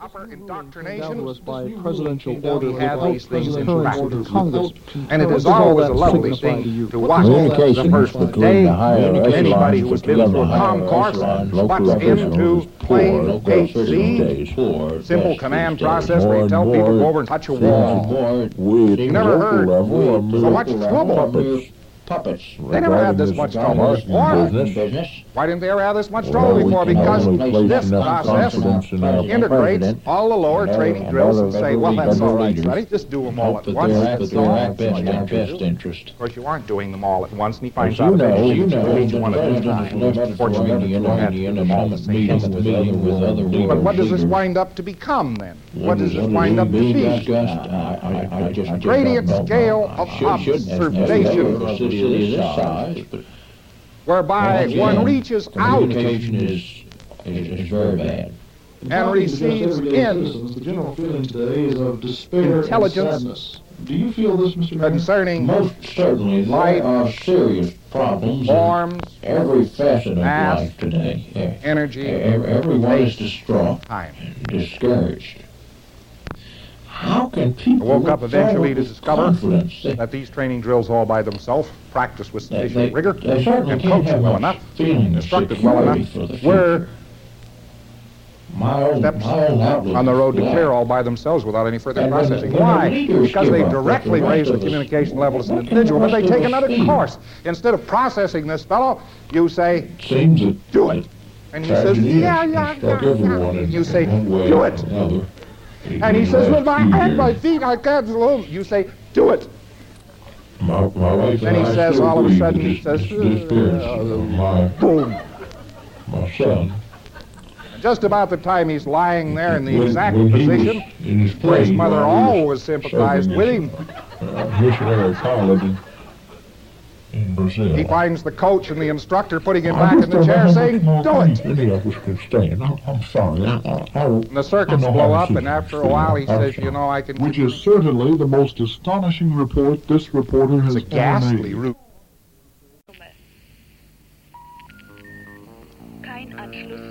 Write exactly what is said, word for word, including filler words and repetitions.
Proper indoctrination was by presidential order we have these things in practice. Congress, and it is always a lovely thing to watch the first day anybody who has been through a comm course spots into plain H Z, simple command process where you tell people to go over and touch a wall. You never heard so much trouble. Puppets. They never had this much trouble before. Why didn't they ever have this much trouble before? Because this process integrates all the lower training drills and say, well, that's all right, Sonny, just do them all at once. But they're at best, our best interest. Of course, you aren't doing them all at once, and he finds out eventually you know, each one at a time. Fortunately, you don't have to do them all at the same time. But what does this wind up to become, then? What does this wind up to be? Gradient scale of observation, whereby one reaches out communication is, is, is very bad. and receives in the general feeling today is of despair intelligence. and sadness. Do you feel this, Mister Concerning Most certainly, life, there are serious problems forms, in every facet of mass, life today. energy, Every, everyone is space, distraught, time. discouraged. How can people I woke up eventually to with discover confidence that that these training drills all by themselves, practiced with they, sufficient they, rigor, they certainly and can't coached have well much enough, feeling of instructed well security enough, for the were future. My own, steps my own outlook on the road to is clear that. all by themselves without any further And when- processing. when the Why? leaders Because give they up, directly the rest raise the of us- communication level as an what can individual, the but they rest of take us another feel? course. Instead of processing this fellow, you say, Seems that do it. And he says, tragedy yeah, has yeah, struck yeah, everyone yeah. in You say, one way do or it. another. And he In the says, with last my few head, my years. feet, I can't move. You say, do it. My, my wife And he I says, still all of a grieve sudden, the he says, dis- disappearance of my, boom. my son. Just about the time he's lying there in the When- exact when he position was in his where his plane mother while he was always sympathized serving with as him, a missionary pilot in, in Brazil. he finds the coach and the instructor putting him back in the chair saying, do it. Any of us can stand. I'm, I'm sorry. I, I, I, And the circuits I know blow how up, to and after a while he says, you know, I can... Which is certainly the most astonishing report this reporter has It's a ever made. ghastly route.